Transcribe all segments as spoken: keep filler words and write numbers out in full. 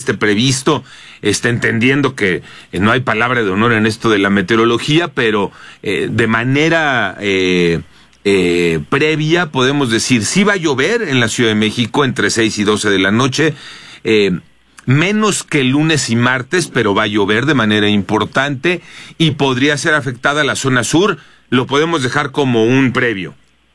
esté previsto, está entendiendo que eh, no hay palabra de honor en esto de la meteorología, pero eh, de manera eh, eh, previa podemos decir, sí va a llover en la Ciudad de México entre seis y doce de la noche, eh, menos que lunes y martes, pero va a llover de manera importante y podría ser afectada la zona sur. Lo podemos dejar como un previo.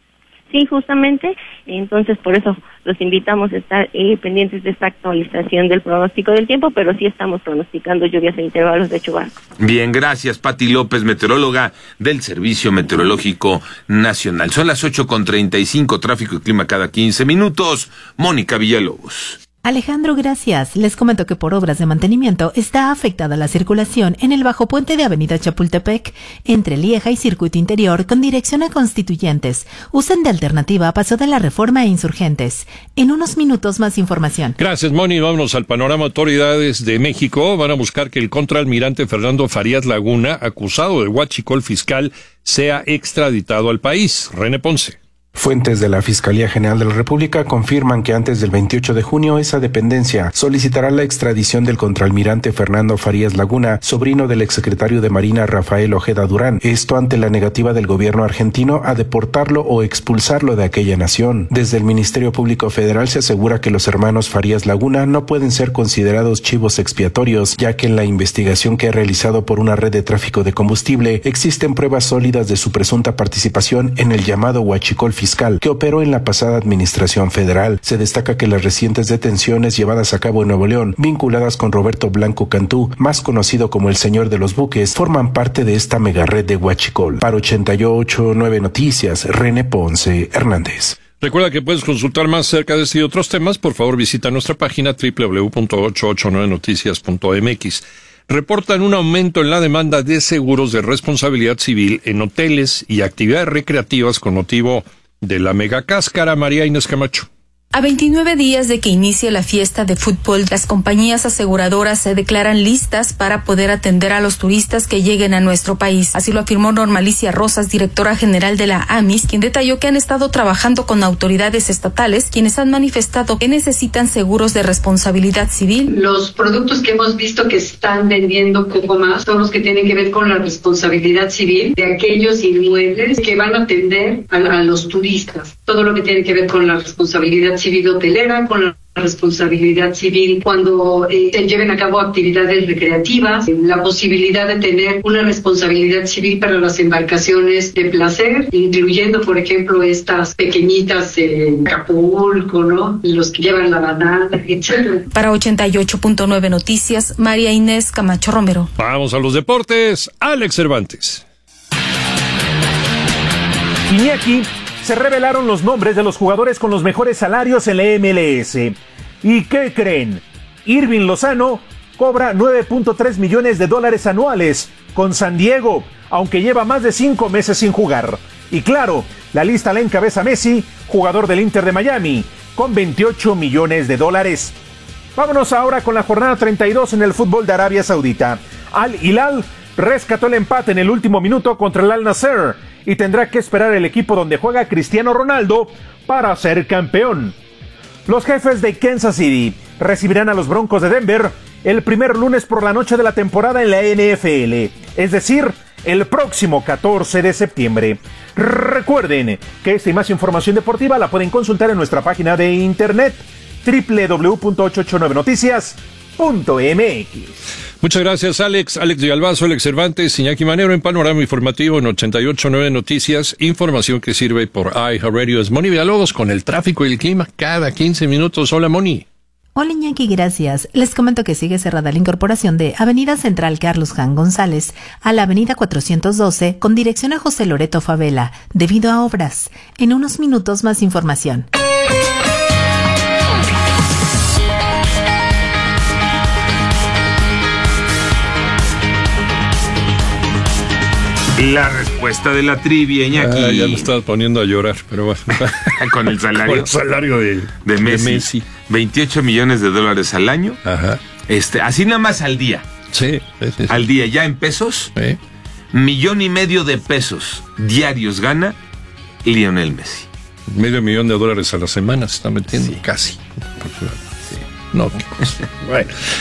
Sí, justamente, entonces por eso los invitamos a estar eh, pendientes de esta actualización del pronóstico del tiempo, pero sí estamos pronosticando lluvias e intervalos de chubascos. Bien, gracias, Pati López, meteoróloga del Servicio Meteorológico Nacional. Son las ocho con treinta y cinco, tráfico y clima cada quince minutos. Mónica Villalobos. Alejandro, gracias. Les comento que por obras de mantenimiento está afectada la circulación en el bajo puente de Avenida Chapultepec entre Lieja y Circuito Interior con dirección a Constituyentes. Usen de alternativa a Paso de la Reforma e Insurgentes. En unos minutos más información. Gracias, Moni. Vámonos al panorama. Autoridades de México van a buscar que el contraalmirante Fernando Farías Laguna, acusado de huachicol fiscal, sea extraditado al país. René Ponce. Fuentes de la Fiscalía General de la República confirman que antes del veintiocho de junio esa dependencia solicitará la extradición del contraalmirante Fernando Farías Laguna, sobrino del exsecretario de Marina Rafael Ojeda Durán, esto ante la negativa del gobierno argentino a deportarlo o expulsarlo de aquella nación. Desde el Ministerio Público Federal se asegura que los hermanos Farías Laguna no pueden ser considerados chivos expiatorios, ya que en la investigación que ha realizado por una red de tráfico de combustible existen pruebas sólidas de su presunta participación en el llamado huachicol fiscal que operó en la pasada administración federal. Se destaca que las recientes detenciones llevadas a cabo en Nuevo León, vinculadas con Roberto Blanco Cantú, más conocido como el Señor de los Buques, forman parte de esta megared de huachicol. Para ochenta y ocho punto nueve Noticias, René Ponce Hernández. Recuerda que puedes consultar más acerca de este y otros temas. Por favor, visita nuestra página doble u doble u doble u punto ochocientos ochenta y nueve noticias punto m x. Reportan un aumento en la demanda de seguros de responsabilidad civil en hoteles y actividades recreativas con motivo de la megacáscara. María Inés Camacho. A veintinueve días de que inicie la fiesta de fútbol, las compañías aseguradoras se declaran listas para poder atender a los turistas que lleguen a nuestro país. Así lo afirmó Normalicia Rosas, directora general de la AMIS, quien detalló que han estado trabajando con autoridades estatales, quienes han manifestado que necesitan seguros de responsabilidad civil. Los productos que hemos visto que están vendiendo poco más son los que tienen que ver con la responsabilidad civil de aquellos inmuebles que van a atender a, a los turistas. Todo lo que tiene que ver con la responsabilidad civil hotelera, con la responsabilidad civil cuando eh, se lleven a cabo actividades recreativas, la posibilidad de tener una responsabilidad civil para las embarcaciones de placer, incluyendo, por ejemplo, estas pequeñitas en Acapulco, ¿no? Los que llevan la banana, etcétera. Para ochenta y ocho punto nueve Noticias, María Inés Camacho Romero. Vamos a los deportes. Alex Cervantes. Iñaki, se revelaron los nombres de los jugadores con los mejores salarios en la M L S. ¿Y qué creen? Irving Lozano cobra nueve punto tres millones de dólares anuales con San Diego, aunque lleva más de cinco meses sin jugar. Y claro, la lista la encabeza Messi, jugador del Inter de Miami, con veintiocho millones de dólares. Vámonos ahora con la jornada treinta y dos en el fútbol de Arabia Saudita. Al Hilal rescató el empate en el último minuto contra el Al Nassr y tendrá que esperar el equipo donde juega Cristiano Ronaldo para ser campeón. Los jefes de Kansas City recibirán a los Broncos de Denver el primer lunes por la noche de la temporada en la N F L, es decir, el próximo catorce de septiembre. Recuerden que esta y más información deportiva la pueden consultar en nuestra página de internet doble u doble u doble u punto ochocientos ochenta y nueve noticias punto m x. Muchas gracias, Alex. Alex de Albazo, Alex Cervantes, Iñaki Manero en Panorama Informativo en ochenta y ocho punto nueve Noticias. Información que sirve por iHeartRadio. Es Moni Villalobos con el tráfico y el clima cada quince minutos. Hola, Moni. Hola, Iñaki, gracias. Les comento que sigue cerrada la incorporación de Avenida Central Carlos Jan González a la Avenida cuatrocientos doce con dirección a José Loreto Favela, debido a obras. En unos minutos más información. La respuesta de la trivia, Iñaki. Ah, ya me estabas poniendo a llorar, pero bueno. Con el salario. Con el salario de, de, Messi. de Messi. veintiocho millones de dólares al año. Ajá. Este, así nada más al día. Sí, sí, sí. Al día, ya en pesos. Sí. Millón y medio de pesos diarios gana Lionel Messi. Medio millón de dólares a la semana se está metiendo. Sí. Casi. Sí. No, qué cosa. Bueno.